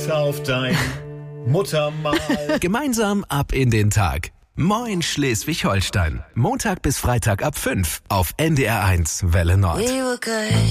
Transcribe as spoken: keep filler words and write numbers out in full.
Warte auf dein Muttermal. Gemeinsam ab in den Tag. Moin Schleswig-Holstein. Montag bis Freitag ab fünf auf N D R eins Welle Nord.